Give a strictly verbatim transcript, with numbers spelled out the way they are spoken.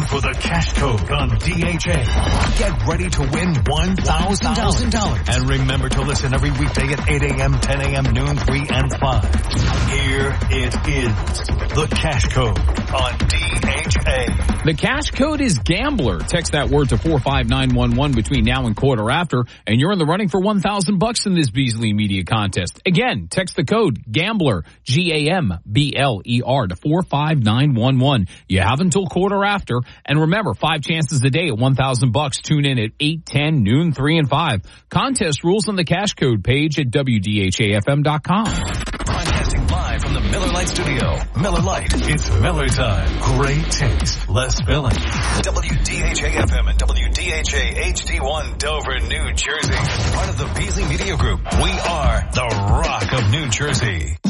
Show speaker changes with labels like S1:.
S1: for the cash code on D H A. Get ready to win one thousand dollars. And remember to listen every weekday at eight a.m., ten a.m., noon, three, and five. Here it is. The cash code on D H A.
S2: The cash code is GAMBLER. Text that word to four five nine one one between now and quarter after, and you're in the running for one thousand bucks in this Beasley Media contest. Again, text the code GAMBLER, G A M B L E R, to four five nine one one. You have until quarter after. And remember, five chances a day at one thousand bucks. Tune in at eight, ten, noon, three, and five. Contest rules on the cash code page at W D H A F M dot com.
S1: Broadcasting live from the Miller Lite studio. Miller Lite, it's Miller time. Great taste, less filling. W D H A F M and W D H A H D one Dover, New Jersey. Part of the Beasley Media Group. We are the Rock of New Jersey.